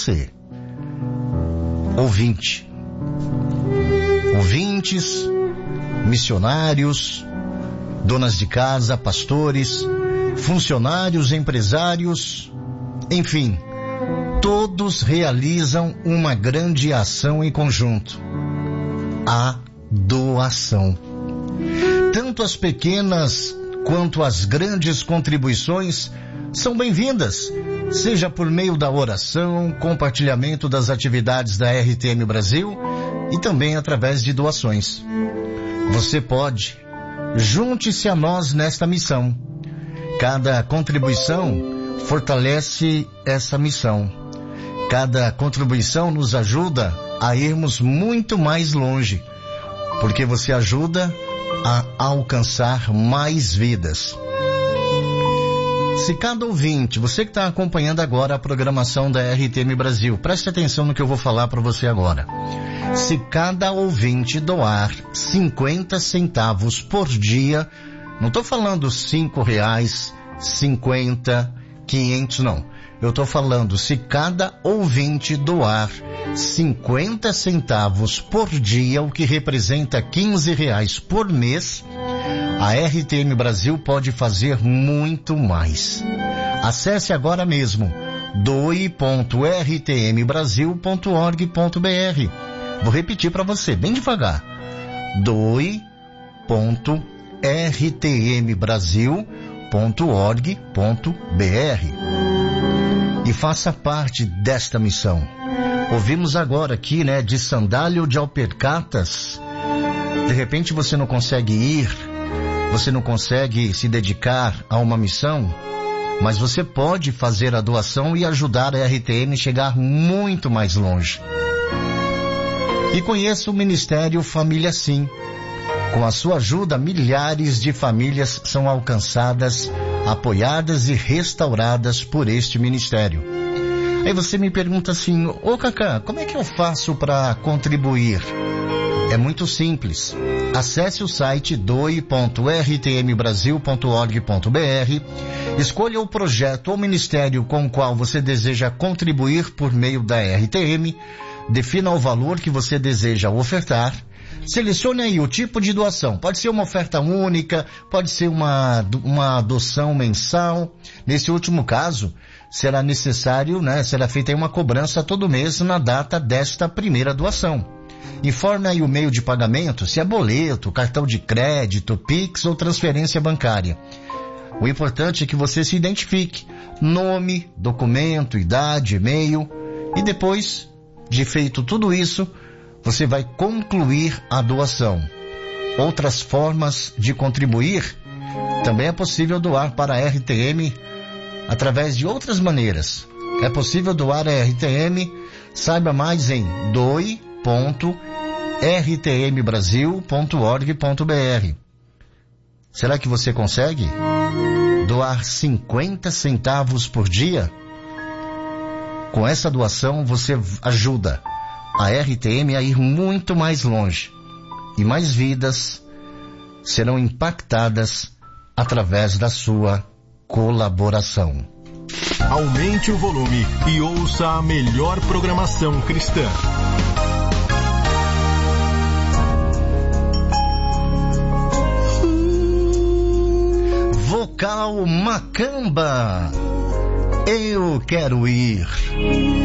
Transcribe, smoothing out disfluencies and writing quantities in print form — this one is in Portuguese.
você, ouvinte. Ouvintes, missionários, donas de casa, pastores, funcionários, empresários, enfim, todos realizam uma grande ação em conjunto: a doação. Tanto as pequenas quanto as grandes contribuições são bem-vindas, seja por meio da oração, compartilhamento das atividades da RTM Brasil e também através de doações. Você pode, junte-se a nós nesta missão. Cada contribuição fortalece essa missão. Cada contribuição nos ajuda a irmos muito mais longe, porque você ajuda a alcançar mais vidas. Se cada ouvinte, você que está acompanhando agora a programação da RTM Brasil, preste atenção no que eu vou falar para você agora. Se cada ouvinte doar 50 centavos por dia, não estou falando R$5, 50, 500, não. Eu estou falando se cada ouvinte doar 50 centavos por dia, o que representa R$15 por mês, a RTM Brasil pode fazer muito mais. Acesse agora mesmo doe.rtmbrasil.org.br. Vou repetir para você, bem devagar. doe.rtmbrasil.org.br e faça parte desta missão. Ouvimos agora aqui, de Sandálio de Alpercatas. De repente você não consegue ir, você não consegue se dedicar a uma missão, mas você pode fazer a doação e ajudar a RTM a chegar muito mais longe. E conheça o Ministério Família Sim. Com a sua ajuda, milhares de famílias são alcançadas, apoiadas e restauradas por este ministério. Aí você me pergunta assim: ô Cacá, como é que eu faço para contribuir? É muito simples. Acesse o site doe.rtmbrasil.org.br, escolha o projeto ou ministério com o qual você deseja contribuir por meio da RTM, defina o valor que você deseja ofertar, selecione aí o tipo de doação. Pode ser uma oferta única, pode ser uma adoção mensal. Nesse último caso, será necessário, será feita aí uma cobrança todo mês na data desta primeira doação. Informe aí o meio de pagamento, se é boleto, cartão de crédito, Pix ou transferência bancária. O importante é que você se identifique: nome, documento, idade, e-mail, e depois de feito tudo isso, você vai concluir a doação. Outras formas de contribuir: também é possível doar para a RTM através de outras maneiras. É possível doar a RTM, saiba mais em doe.rtmbrasil.org.br. Será que você consegue doar 50 centavos por dia? Com essa doação você ajuda a RTM a ir muito mais longe, e mais vidas serão impactadas através da sua colaboração. Aumente o volume e ouça a melhor programação cristã. Vocal Macamba, eu quero ir.